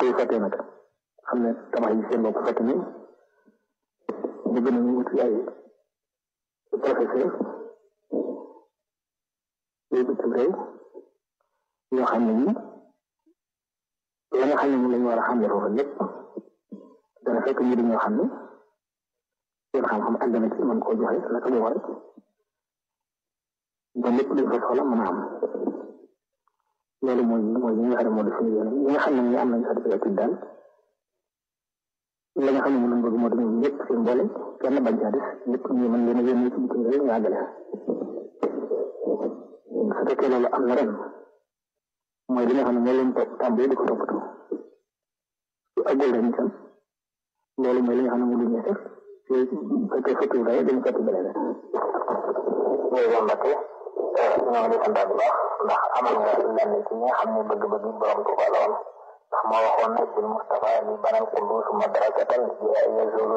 waxtu yu fekkee nag xam ne tabax yi seen bopp fekk ni bëgg nañu wuti ay professeur yooyu bitim réew yoo xam ne nii la nga xam ne moom la ñu war a xam ne foofu lépp dana fekk ñu di ñoo xam ne seen xam-xam àgg na ci mën koo joxe naka mu war ba lépp luñ fa soxla mën a am loolu mooy ñi nga xam ne moo di suñu yéene ñi nga xam ne ñu am nañ certificat daal la nga xam ne moom lañ bëgg moo di ñoom ñëpp seen mboole kenn bañ caa des ñëpp ñu mën leen a yónni ci bitim réew ñu àggale su fekkee loolu am na ren mooy li nga xam ne moo leen tàmbali di ko toppatoo su àggul ren itam loolu mooy li nga xam ne mu lu ñuy def su fekkee fëttu day dañu fëttu beneen mooy yoon Mbacke ñoo ngi sant bu baax ndax amal nga lenn ci ñi nga xam ne bëgg-bëgg borom Tuuba la woon ndax moo waxoon ne bil Mustafa li banal kullu suma darajatan